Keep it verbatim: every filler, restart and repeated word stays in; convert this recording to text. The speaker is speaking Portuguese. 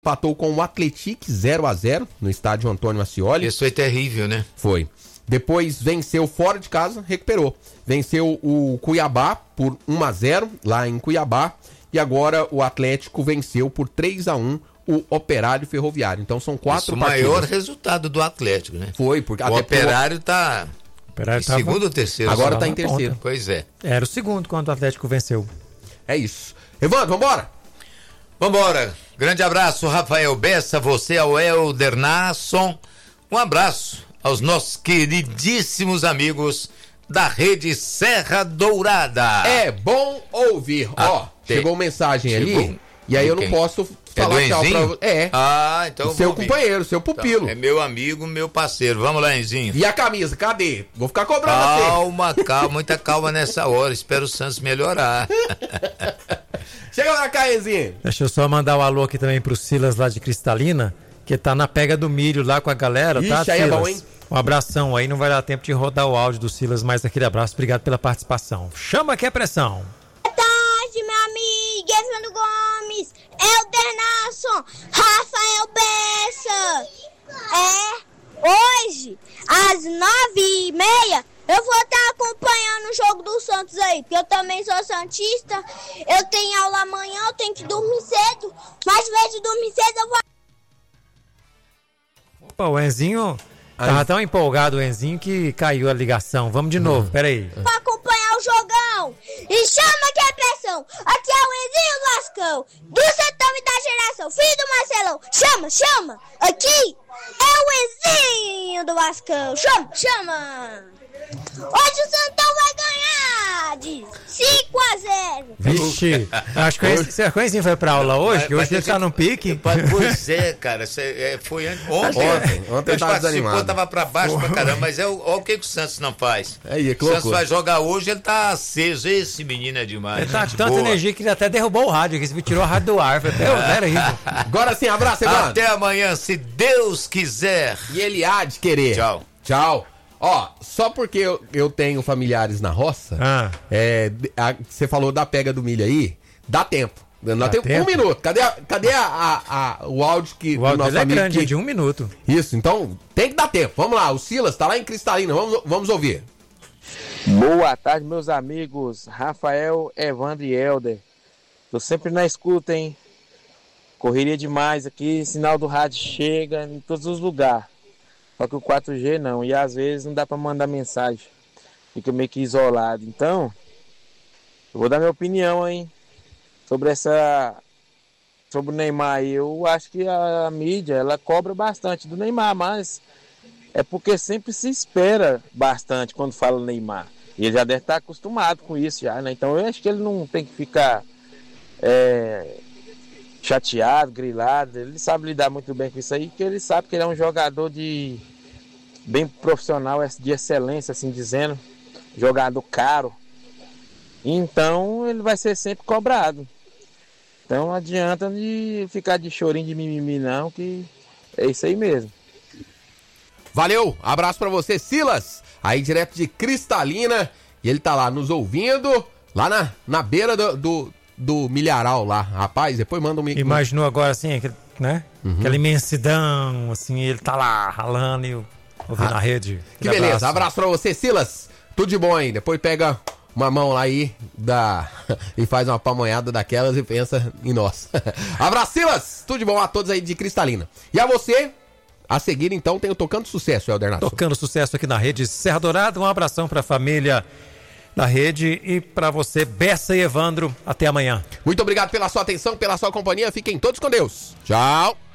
empatou com o Atlético zero a zero no estádio Antônio Ascioli. Isso foi terrível, né? Foi. Depois venceu fora de casa, recuperou. Venceu o Cuiabá por um a zero lá em Cuiabá. E agora o Atlético venceu por três a um o Operário Ferroviário. Então são quatro Isso, partidas. o maior resultado do Atlético, né? Foi, porque o até Operário está Operário em tava... segundo ou terceiro? Agora está em terceiro. Ponta. Pois é. Era o segundo quando o Atlético venceu. É isso. Evandro, vambora? Vambora. Grande abraço, Rafael Bessa, você ao Helder Nasson. Um abraço aos nossos queridíssimos amigos da Rede Serra Dourada. É bom ouvir. Ah, Ó, tem. chegou mensagem Chegou? ali, e aí eu não Quem? posso É falar do tchau pra Enzinho? você. É. Ah, então eu seu vou ouvir. companheiro, seu pupilo. Então, é meu amigo, meu parceiro. Vamos lá, Enzinho. E a camisa, cadê? Vou ficar cobrando Calma, calma, muita calma nessa hora. Espero o Santos melhorar. você. Chega pra cá, Enzinho. Deixa eu só mandar um alô aqui também pro Silas lá de Cristalina, que tá na pega do milho lá com a galera, tá, Ixi, aí é Silas? bom, hein? Um abração aí, não vai dar tempo de rodar o áudio do Silas, mas aquele abraço, obrigado pela participação. Chama que é pressão. Boa tarde, meu amigo Evandro Gomes, Helder Nasson, Rafael Bessa. É, hoje, às nove e meia, eu vou estar acompanhando o jogo do Santos aí, porque eu também sou santista, eu tenho aula amanhã, eu tenho que dormir cedo, mas ao invés de dormir cedo eu vou... Opa, o Enzinho, tava tão empolgado o Enzinho que caiu a ligação. Vamos de novo, peraí. Pra acompanhar o jogão. E chama que é pressão. Aqui é o Enzinho do Lascão, do setor e da geração, filho do Marcelão. Chama, chama. Aqui é o Enzinho do Lascão. Chama, chama. Hoje o Santão vai ganhar de cinco a zero. Vixe, acho que o Enzinho foi pra aula hoje, que Mas- hoje mas ele tá no pique. Pois é, cara. Cê, é, foi an- ontem. Ontem, ontem Ele tava participou, desanimado. tava pra baixo pra caramba. Mas é o, olha o que, que o Santos não faz. Aí, é que o Santos loucura. vai jogar hoje, ele tá aceso. Esse menino é demais. Ele tá com gente tanta boa. energia que ele até derrubou o rádio aqui, você tirou o rádio do ar. Falei, "Meu, peraí." Agora sim, abraço, Evandro. Até amanhã, se Deus quiser. E ele há de querer. Tchau. Tchau. Ó, só porque eu, eu tenho familiares na roça, Ah. é, de- a- você falou da pega do milho aí, dá tempo. Nós Dá temos tempo? um minuto. Cadê, a- cadê a, a- a- o áudio que O áudio do nosso dele é amigo grande, que- é de um minuto. Isso, então tem que dar tempo. Vamos lá, o Silas tá lá em Cristalina, vamos, vamos ouvir. Boa tarde, meus amigos. Rafael, Evandro e Helder. Tô sempre na escuta, hein? Correria demais aqui, sinal do rádio chega em todos os lugares. Só que o quatro G não, e às vezes não dá pra mandar mensagem. Fica meio que isolado. Então, eu vou dar minha opinião, hein? Sobre essa... Sobre o Neymar. Eu acho que a mídia, ela cobra bastante do Neymar, mas... É porque sempre se espera bastante quando fala Neymar. E ele já deve estar acostumado com isso já, né? Então eu acho que ele não tem que ficar é, chateado, grilado. Ele sabe lidar muito bem com isso aí, porque ele sabe que ele é um jogador de bem profissional, de excelência, assim dizendo. Jogador caro. Então ele vai ser sempre cobrado. Então não adianta de ficar de chorinho de mimimi não, que é isso aí mesmo. Valeu, abraço pra você, Silas, aí direto de Cristalina, e ele tá lá nos ouvindo, lá na, na beira do, do, do milharal lá, rapaz, depois manda um... Imaginou agora assim, aquele, né? Uhum. Aquela imensidão, assim, ele tá lá ralando e ouvindo Ah, a rede. Que Aquele beleza, abraço pra você, Silas, tudo de bom aí, depois pega uma mão lá aí da... e faz uma pamonhada daquelas e pensa em nós. Abraço, Silas, tudo de bom a todos aí de Cristalina. E a você... A seguir, então, tem o Tocando Sucesso, Helder Nasson. Tocando sucesso aqui na Rede Serra Dourada. Um abração pra família da rede e pra você, Bessa e Evandro. Até amanhã. Muito obrigado pela sua atenção, pela sua companhia. Fiquem todos com Deus. Tchau.